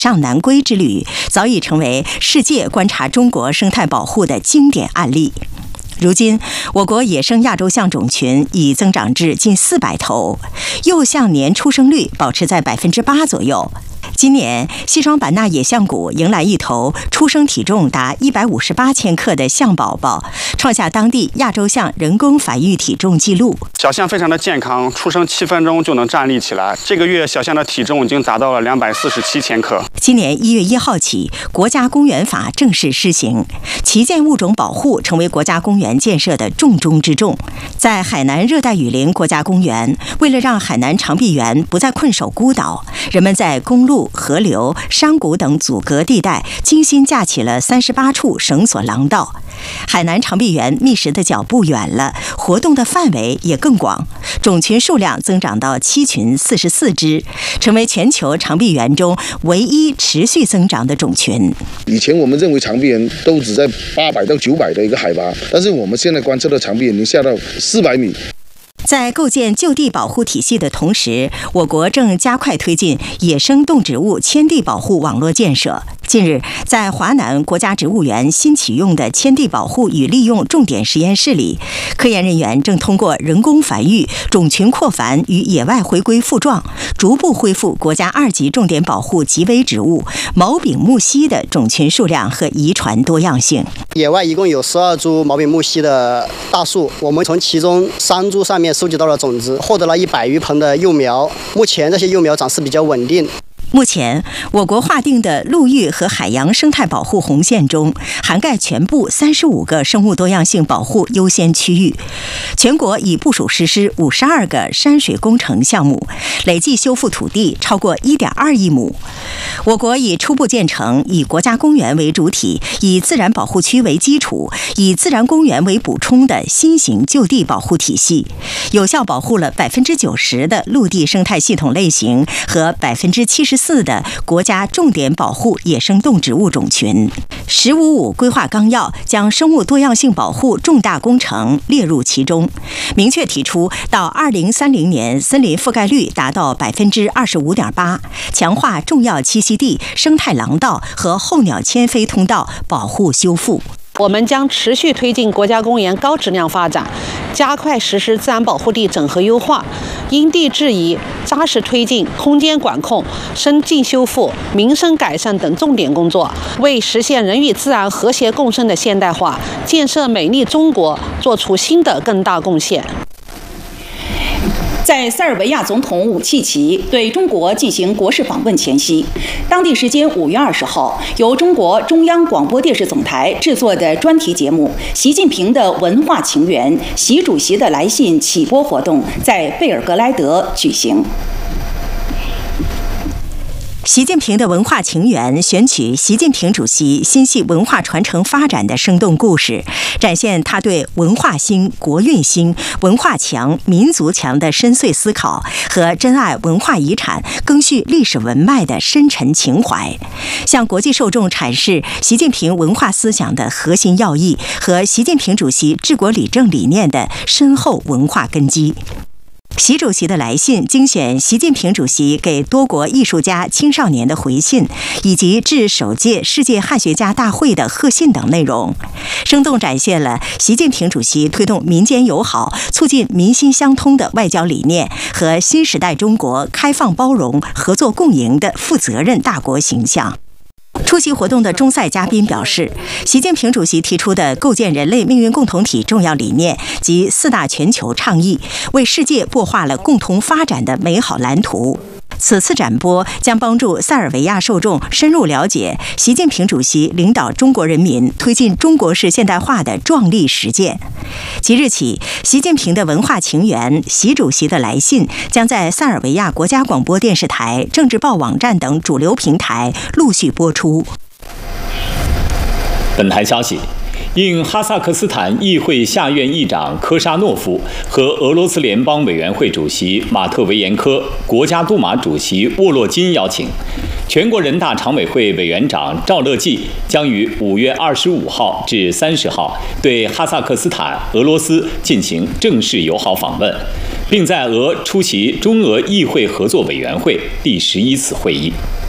上南归之旅早已成为世界观察中国生态保护的经典案例。如今，我国野生亚洲象种群已增长至近400头，幼象年出生率保持在8%左右。今年，西双版纳野象谷迎来一头出生体重达158千克的象宝宝，创下当地亚洲象人工繁育体重纪录。 小象非常的健康，出生7分钟就能站立起来。这个月小象的体重已经达到了247千克。 今年1月1号起，国家公园法正式施行，旗舰物种保护成为国家公园建设的重中之重。在海南热带雨林国家公园，为了让海南长臂猿不再困守孤岛，人们在公路、河流、山谷等阻隔地带精心架起了38处绳索廊道。海南长臂猿觅食的脚步远了，活动的范围也更广，种群数量增长到7群44只，成为全球长臂猿中唯一持续增长的种群。 以前我们认为长臂猿都只在800到900的一个海拔，但是我们现在观测的长臂猿已经下到400米。 在构建就地保护体系的同时，我国正加快推进野生动植物迁地保护网络建设。近日，在华南国家植物园新启用的迁地保护与利用重点实验室里，科研人员正通过人工繁育、种群扩繁与野外回归复壮，逐步恢复国家2级重点保护极危植物毛柄木犀的种群数量和遗传多样性。 野外一共有12株毛柄木犀的大树，我们从其中3株上面收集到了种子，获得了100余盆的幼苗。目前这些幼苗长势比较稳定。 目前，我国划定的陆域和海洋生态保护红线中，涵盖全部35个生物多样性保护优先区域。全国已部署实施52个山水工程项目，累计修复土地超过1.2亿亩。我国已初步建成以国家公园为主体、以自然保护区为基础、以自然公园为补充的新型就地保护体系，有效保护了90%的陆地生态系统类型和74%的国家重点保护野生动植物种群。“15.5”规划纲要将生物多样性保护重大工程列入其中，明确提出到2030年森林覆盖率达到25.8%，强化重要栖息地、生态廊道和候鸟迁飞通道保护修复。 我们将持续推进国家公园高质量发展，加快实施自然保护地整合优化，因地制宜，扎实推进空间管控、生境修复、民生改善等重点工作，为实现人与自然和谐共生的现代化、建设美丽中国做出新的更大贡献。 在塞尔维亚总统武契奇对中国进行国事访问前夕，当地时间5月20号，由中国中央广播电视总台制作的专题节目《习近平的文化情缘：习主席的来信》启播活动在贝尔格莱德举行。 习近平的文化情缘选取习近平主席心系文化传承发展的生动故事，展现他对文化兴、国运兴、文化强、民族强的深邃思考和珍爱文化遗产、赓续历史文脉的深沉情怀，向国际受众阐释习近平文化思想的核心要义和习近平主席治国理政理念的深厚文化根基。习主席的来信精选习近平主席给多国艺术家、青少年的回信，以及致首届世界汉学家大会的贺信等内容，生动展现了习近平主席推动民间友好、促进民心相通的外交理念和新时代中国开放包容、合作共赢的负责任大国形象。出席活动的中赛嘉宾表示，习近平主席提出的构建人类命运共同体重要理念及4大全球倡议，为世界擘画了共同发展的美好蓝图。此次展播将帮助塞尔维亚受众深入了解习近平主席领导中国人民推进中国式现代化的壮丽实践。即日起，习近平的文化情缘、习主席的来信将在塞尔维亚国家广播电视台、政治报网站等主流平台陆续播出。 本台消息，应哈萨克斯坦议会下院议长科沙诺夫和俄罗斯联邦委员会主席马特维延科、国家杜马主席沃洛金邀请，全国人大常委会委员长赵乐际将于5月25号至30号对哈萨克斯坦、俄罗斯进行正式友好访问，并在俄出席中俄议会合作委员会第11次会议。